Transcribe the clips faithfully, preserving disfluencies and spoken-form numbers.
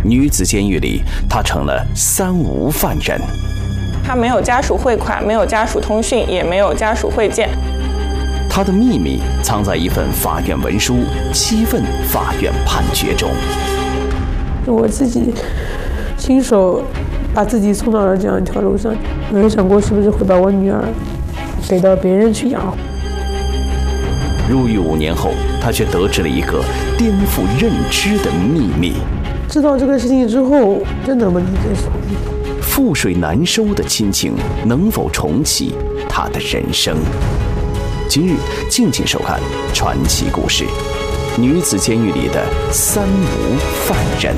女子监狱里，她成了三无犯人。 她没有家属汇款，没有家属通讯，也没有家属会见。 她的秘密藏在一份法院文书、七份法院判决中。 我自己亲手把自己送到了这样一条路上，没有想过是不是会把我女儿给到别人去养。 入狱五年后，她却得知了一个颠覆认知的秘密。 知道这个事情之后，真的不能接受。 覆水难收的亲情能否重启她的人生？今日敬请收看传奇故事：女子监狱里的三无犯人。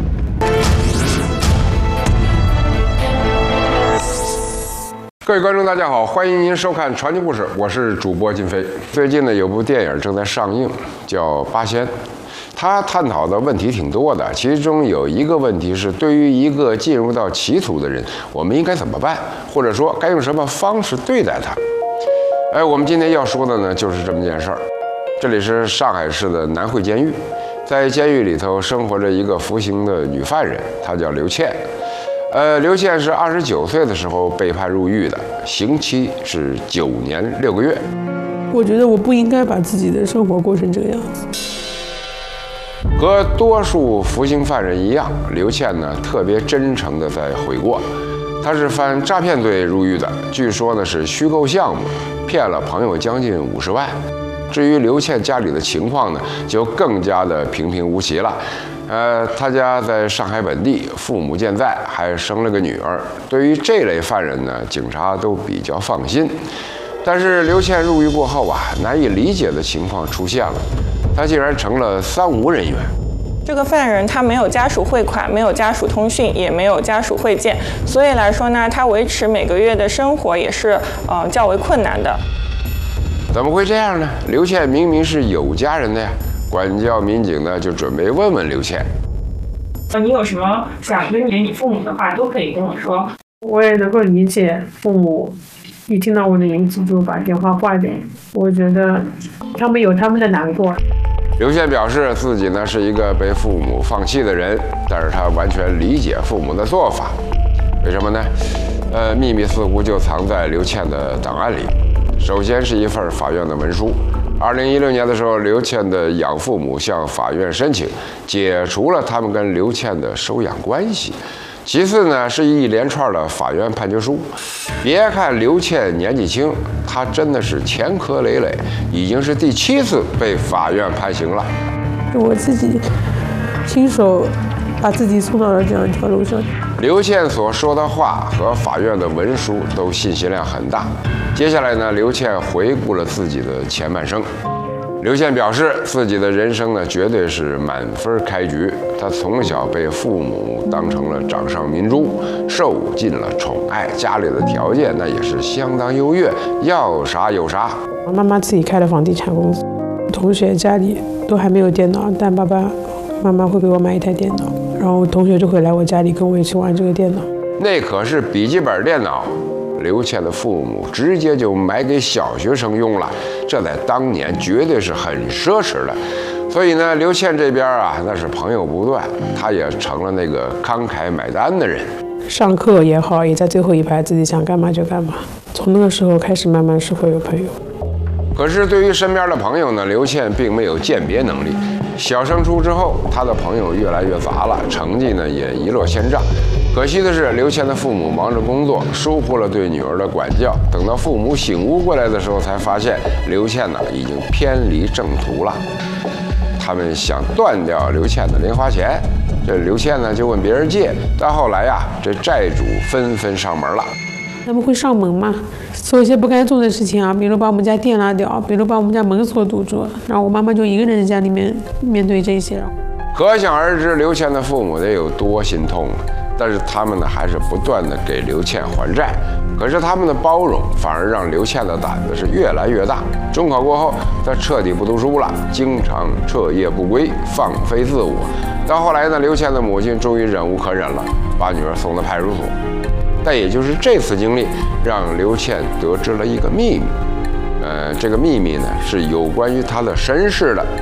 各位观众，大家好，欢迎您收看传奇故事，我是主播金飞。最近呢，有部电影正在上映，叫《八仙》。他探讨的问题挺多的，其中有一个问题是，对于一个进入到歧途的人，我们应该怎么办，或者说该用什么方式对待他？哎，我们今天要说的呢，就是这么件事儿。这里是上海市的南汇监狱，在监狱里头生活着一个服刑的女犯人，她叫刘倩。呃，刘倩是二十九岁的时候被判入狱的，刑期是九年六个月。 我觉得我不应该把自己的生活过成这个样子。 和多数服刑犯人一样，刘倩呢特别真诚地在悔过。她是犯诈骗罪入狱的，据说呢是虚构项目，骗了朋友将近五十万。至于刘倩家里的情况呢，就更加的平平无奇了。呃，她家在上海本地，父母健在，还生了个女儿。对于这类犯人呢，警察都比较放心。但是刘倩入狱过后啊，难以理解的情况出现了，她竟然成了三无人员。 这个犯人他没有家属汇款，没有家属通讯，也没有家属会见，所以来说呢，他维持每个月的生活也是呃较为困难的。 怎么会这样呢？刘倩明明是有家人的呀！管教民警呢就准备问问刘倩。 你有什么想跟你父母的话，都可以跟我说。 我也能够理解父母一听到我的名字就把电话挂掉，我觉得他们有他们的难过。 刘倩表示自己呢是一个被父母放弃的人，但是她完全理解父母的做法。为什么呢？呃，秘密似乎就藏在刘倩的档案里。首先是一份法院的文书。二零一六年的时候，刘倩的养父母向法院申请解除了他们跟刘倩的收养关系。其次呢，是一连串的法院判决书。别看刘倩年纪轻，她真的是前科累累，已经是第七次被法院判刑了。 我自己亲手把自己送到了这样一条路上。 刘倩所说的话和法院的文书都信息量很大。接下来呢，刘倩回顾了自己的前半生。刘倩表示，自己的人生呢，绝对是满分开局。她从小被父母当成了掌上明珠，受尽了宠爱，家里的条件那也是相当优越，要啥有啥。 我妈妈自己开了房地产公司，同学家里都还没有电脑，但爸爸妈妈会给我买一台电脑，然后同学就会来我家里跟我一起玩这个电脑。 那可是笔记本电脑。刘倩的父母直接就买给小学生用了，这在当年绝对是很奢侈的。所以呢，刘倩这边啊，那是朋友不断，她也成了那个慷慨买单的人。 上课也好，也在最后一排，自己想干嘛就干嘛。从那个时候开始，慢慢是会有朋友。 可是对于身边的朋友呢，刘倩并没有鉴别能力。小升初之后，她的朋友越来越杂了，成绩呢也一落千丈。可惜的是，刘倩的父母忙着工作，疏忽了对女儿的管教。等到父母醒悟过来的时候，才发现刘倩呢已经偏离正途了。他们想断掉刘倩的零花钱，这刘倩呢就问别人借。到后来呀，这债主纷纷上门了。 他们会上门嘛，做一些不该做的事情啊，比如把我们家电拉掉，比如把我们家门锁堵住，然后我妈妈就一个人在家里面面对这些。 可想而知，刘倩的父母得有多心痛啊！但是他们呢，还是不断的给刘倩还债。可是他们的包容反而让刘倩的胆子是越来越大。中考过后，她彻底不读书了，经常彻夜不归，放飞自我。到后来呢，刘倩的母亲终于忍无可忍了，把女儿送到派出所。但也就是这次经历，让刘倩得知了一个秘密。呃，这个秘密呢，是有关于她的身世的。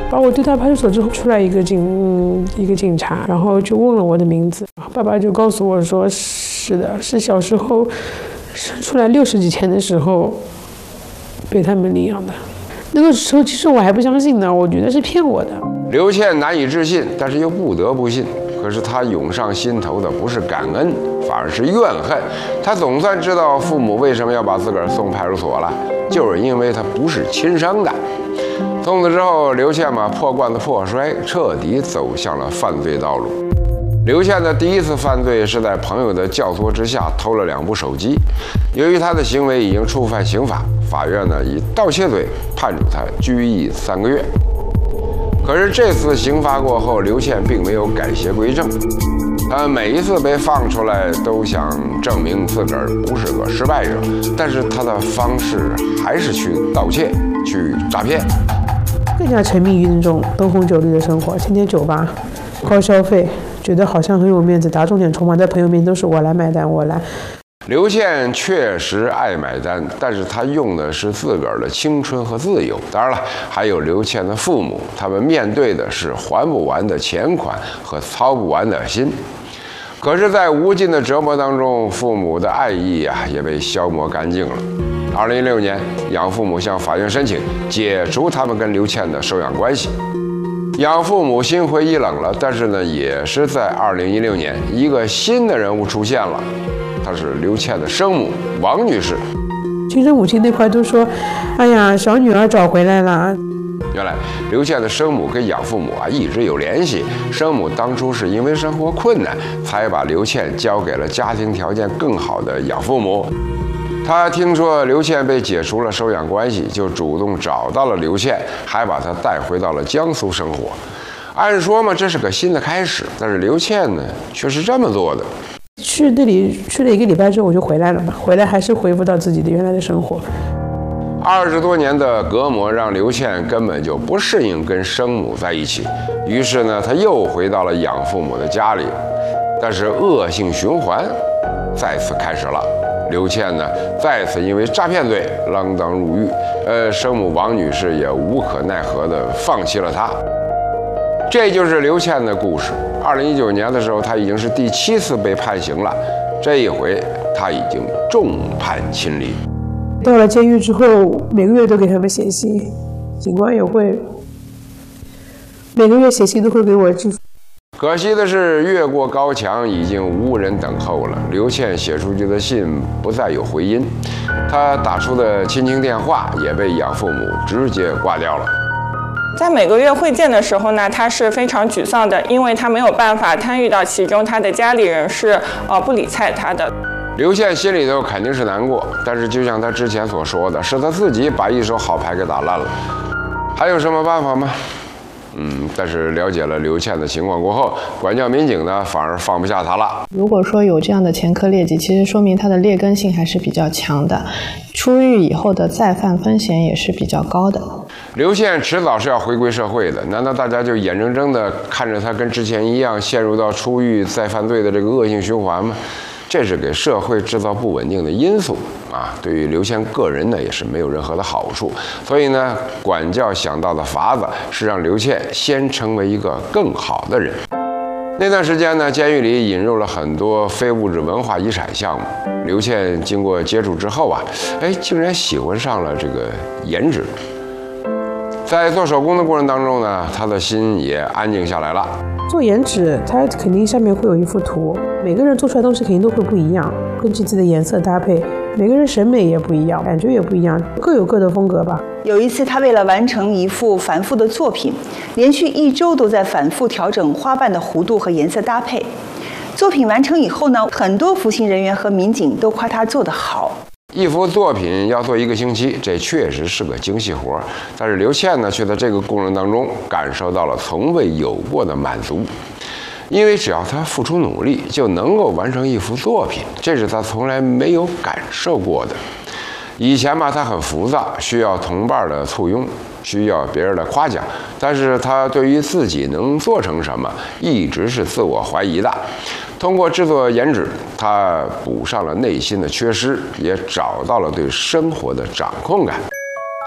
把我丢到派出所之后，出来一个警、嗯、一个警察，然后就问了我的名字。爸爸就告诉我说，是的，是小时候生出来六十几天的时候被他们领养的。那个时候其实我还不相信呢，我觉得是骗我的。 刘倩难以置信，但是又不得不信。可是她涌上心头的不是感恩，反而是怨恨。她总算知道父母为什么要把自个儿送派出所了，就是因为她不是亲生的。从此之后，刘倩嘛破罐子破摔，彻底走向了犯罪道路。刘倩的第一次犯罪是在朋友的教唆之下偷了两部手机，由于她的行为已经触犯刑法，法院呢以盗窃罪判处她拘役三个月。可是这次刑罚过后，刘倩并没有改邪归正，她每一次被放出来都想证明自个儿不是个失败者，但是她的方式还是去盗窃、去诈骗， 更加沉迷于那种灯红酒绿的生活，天天酒吧、高消费，觉得好像很有面子，打肿脸充胖，在朋友面前都是我来买单，我来。 刘倩确实爱买单，但是她用的是自个儿的青春和自由。当然了，还有刘倩的父母，他们面对的是还不完的钱款和操不完的心。可是，在无尽的折磨当中，父母的爱意啊也被消磨干净了。二零一六年，养父母向法院申请解除他们跟刘倩的收养关系。养父母心灰意冷了，但是呢，也是在二零一六年，一个新的人物出现了。她是刘倩的生母王女士。 亲生母亲那块都说，哎呀，小女儿找回来了。 原来刘倩的生母跟养父母啊一直有联系，生母当初是因为生活困难，才把刘倩交给了家庭条件更好的养父母。她听说刘倩被解除了收养关系，就主动找到了刘倩，还把她带回到了江苏生活。按说嘛，这是个新的开始，但是刘倩呢却是这么做的。 去那里去了一个礼拜之后，我就回来了嘛。回来还是恢复到自己的原来的生活。 二十多年的隔膜让刘倩根本就不适应跟生母在一起，于是呢，她又回到了养父母的家里。但是恶性循环再次开始了。刘倩呢，再次因为诈骗罪锒铛入狱，呃，生母王女士也无可奈何地放弃了她。这就是刘倩的故事。二零一九年的时候，她已经是第七次被判刑了，这一回她已经众叛亲离。 到了监狱之后，每个月都给他们写信，警官也会每个月写信都会给我支付。 可惜的是，越过高墙已经无人等候了。刘倩写出去的信不再有回音，她打出的亲情电话也被养父母直接挂掉了。 在每个月会见的时候呢，他是非常沮丧的，因为他没有办法参与到其中，他的家里人是呃不理睬他的。 刘倩心里头肯定是难过，但是就像她之前所说的，是她自己把一手好牌给打烂了，还有什么办法吗？嗯，但是了解了刘倩的情况过后，管教民警呢反而放不下她了。 如果说有这样的前科劣迹，其实说明他的劣根性还是比较强的，出狱以后的再犯风险也是比较高的。 刘倩迟早是要回归社会的，难道大家就眼睁睁地看着她跟之前一样陷入到出狱再犯罪的这个恶性循环吗？这是给社会制造不稳定的因素啊！对于刘倩个人呢，也是没有任何的好处。所以呢，管教想到的法子是让刘倩先成为一个更好的人。那段时间呢，监狱里引入了很多非物质文化遗产项目。刘倩经过接触之后啊，哎，竟然喜欢上了这个颜值。在做手工的过程当中呢，她的心也安静下来了。 做颜纸，它肯定上面会有一幅图，每个人做出来的东西肯定都会不一样，根据自己的颜色搭配，每个人审美也不一样，感觉也不一样，各有各的风格吧。 有一次，他为了完成一幅繁复的作品，连续一周都在反复调整花瓣的弧度和颜色搭配。作品完成以后呢，很多服刑人员和民警都夸他做得好。 一幅作品要做一个星期，这确实是个精细活，但是刘倩呢，却在这个过程当中感受到了从未有过的满足，因为只要她付出努力，就能够完成一幅作品，这是她从来没有感受过的。以前吧，她很浮躁，需要同伴的簇拥，需要别人的夸奖，但是她对于自己能做成什么，一直是自我怀疑的。通过制作颜纸，她补上了内心的缺失，也找到了对生活的掌控感。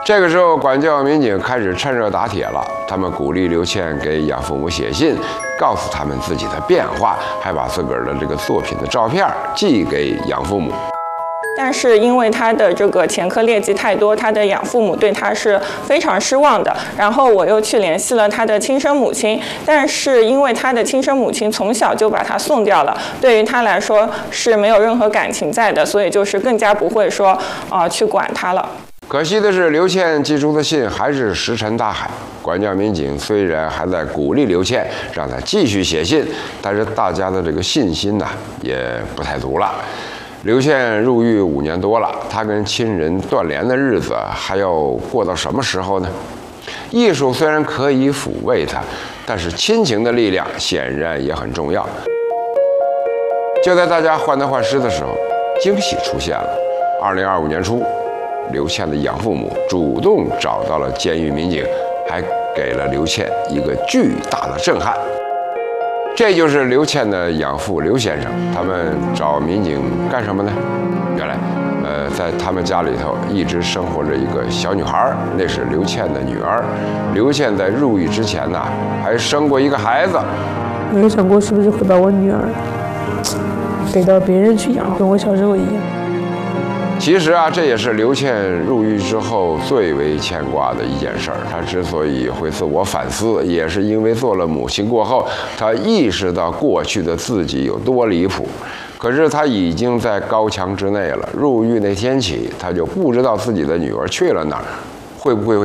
这个时候，管教民警开始趁热打铁了。他们鼓励刘倩给养父母写信，告诉他们自己的变化，还把自个儿的这个作品的照片寄给养父母。 但是因为他的这个前科劣迹太多，他的养父母对他是非常失望的。然后我又去联系了他的亲生母亲，但是因为他的亲生母亲从小就把他送掉了，对于他来说是没有任何感情在的，所以就是更加不会说啊、呃、去管他了。 可惜的是，刘倩寄出的信还是石沉大海。管教民警虽然还在鼓励刘倩让她继续写信，但是大家的这个信心呢、啊、也不太足了。刘倩入狱五年多了，她跟亲人断联的日子还要过到什么时候呢？艺术虽然可以抚慰她，但是亲情的力量显然也很重要。就在大家患得患失的时候，惊喜出现了。二零二五年初，刘倩的养父母主动找到了监狱民警，还给了刘倩一个巨大的震撼。这就是刘倩的养父刘先生，他们找民警干什么呢？原来，呃，在他们家里头一直生活着一个小女孩，那是刘倩的女儿。刘倩在入狱之前呢，还生过一个孩子。 我有想过是不是会把我女儿给到别人去养，跟我小时候一样。 其实啊，这也是刘倩入狱之后最为牵挂的一件事儿。她之所以会自我反思，也是因为做了母亲过后，她意识到过去的自己有多离谱。可是她已经在高墙之内了。入狱那天起，她就不知道自己的女儿去了哪儿，会不会